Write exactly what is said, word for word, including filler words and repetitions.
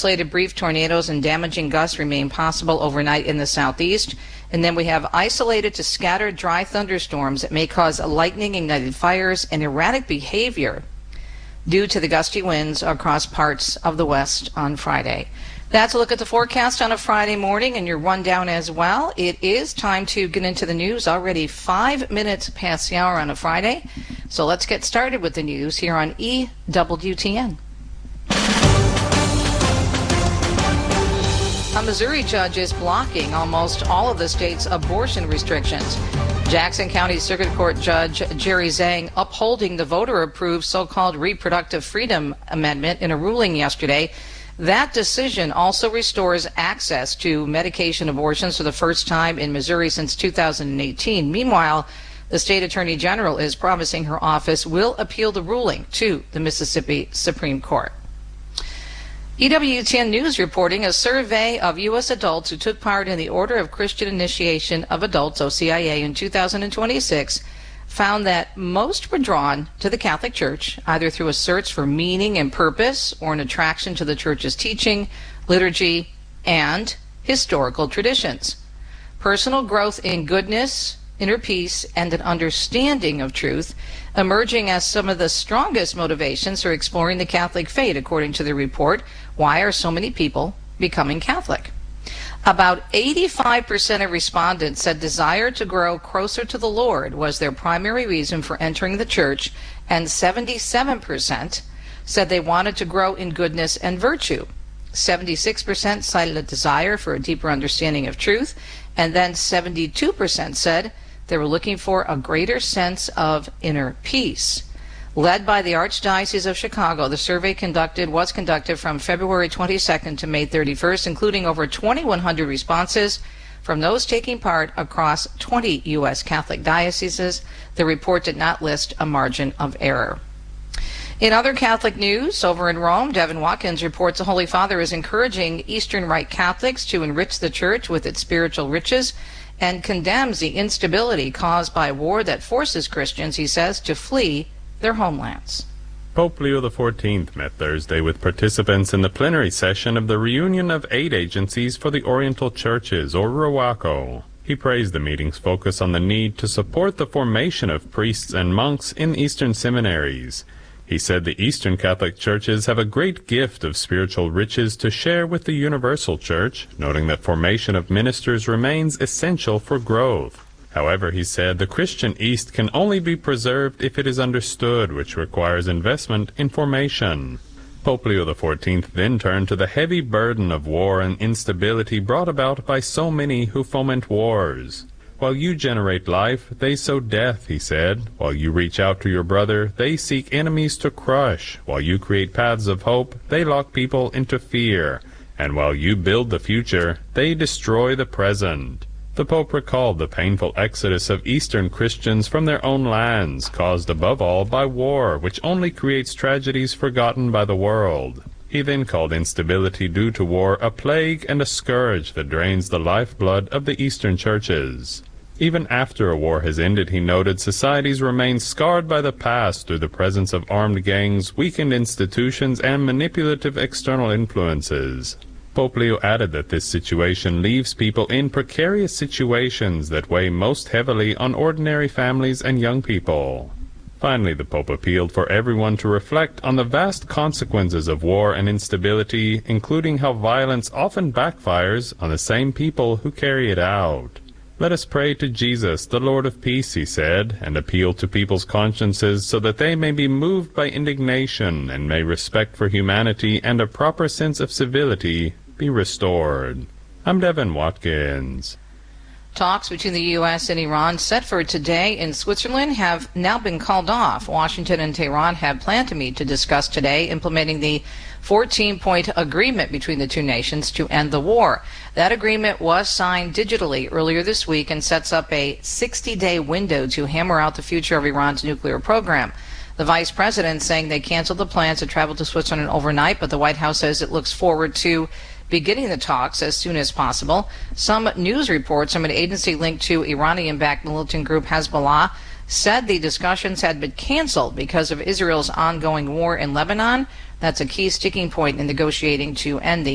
Isolated brief tornadoes and damaging gusts remain possible overnight in the southeast. And then we have isolated to scattered dry thunderstorms that may cause lightning-ignited fires and erratic behavior due to the gusty winds across parts of the west on Friday. That's a look at the forecast on a Friday morning and your rundown as well. It is time to get into the news. Already five minutes past the hour on a Friday. So let's get started with the news here on E W T N. A Missouri judge is blocking almost all of the state's abortion restrictions. Jackson County Circuit Court Judge Jerry Zhang upholding the voter-approved so-called Reproductive Freedom Amendment in a ruling yesterday. That decision also restores access to medication abortions for the first time in Missouri since two thousand eighteen. Meanwhile, the state attorney general is promising her office will appeal the ruling to the Mississippi Supreme Court. E W T N News reporting a survey of U S adults who took part in the Order of Christian Initiation of Adults, O C I A, in two thousand twenty-six found that most were drawn to the Catholic Church, either through a search for meaning and purpose or an attraction to the Church's teaching, liturgy, and historical traditions. Personal growth in goodness, inner peace, and an understanding of truth emerging as some of the strongest motivations for exploring the Catholic faith, according to the report. Why are so many people becoming Catholic? About eighty-five percent of respondents said desire to grow closer to the Lord was their primary reason for entering the church, and seventy-seven percent said they wanted to grow in goodness and virtue. seventy-six percent cited a desire for a deeper understanding of truth, and then seventy-two percent said they were looking for a greater sense of inner peace. Led by the Archdiocese of Chicago, the survey conducted was conducted from February twenty-second to May thirty-first, including over twenty-one hundred responses from those taking part across twenty U S Catholic dioceses. The report did not list a margin of error. In other Catholic news, over in Rome, Devin Watkins reports the Holy Father is encouraging Eastern Rite Catholics to enrich the Church with its spiritual riches and condemns the instability caused by war that forces Christians, he says, to flee their homelands. Pope Leo the fourteenth met Thursday with participants in the plenary session of the Reunion of Aid Agencies for the Oriental Churches, or ROACO. He praised the meeting's focus on the need to support the formation of priests and monks in Eastern seminaries. He said the Eastern Catholic churches have a great gift of spiritual riches to share with the Universal Church, noting that formation of ministers remains essential for growth. However, he said the Christian East can only be preserved if it is understood, which requires investment in formation. Pope Leo the fourteenth then turned to the heavy burden of war and instability brought about by so many who foment wars. While you generate life, they sow death, he said. While you reach out to your brother, they seek enemies to crush. While you create paths of hope, they lock people into fear. And while you build the future, they destroy the present. The Pope recalled the painful exodus of Eastern Christians from their own lands, caused above all by war, which only creates tragedies forgotten by the world. He then called instability due to war a plague and a scourge that drains the lifeblood of the Eastern churches. Even after a war has ended, he noted, societies remain scarred by the past through the presence of armed gangs, weakened institutions, and manipulative external influences. Pope Leo added that this situation leaves people in precarious situations that weigh most heavily on ordinary families and young people. Finally, the Pope appealed for everyone to reflect on the vast consequences of war and instability, including how violence often backfires on the same people who carry it out. Let us pray to Jesus, the Lord of peace, he said, and appeal to people's consciences so that they may be moved by indignation and may respect for humanity and a proper sense of civility be restored. I'm Devin Watkins. Talks between the U S and Iran set for today in Switzerland have now been called off. Washington and Tehran had planned to meet to discuss today implementing the fourteen-point agreement between the two nations to end the war. That agreement was signed digitally earlier this week and sets up a sixty-day window to hammer out the future of Iran's nuclear program. The vice president saying they canceled the plans to travel to Switzerland overnight, but the White House says it looks forward to beginning the talks as soon as possible. Some news reports from an agency linked to Iranian-backed militant group Hezbollah said the discussions had been canceled because of Israel's ongoing war in Lebanon. That's a key sticking point in negotiating to end the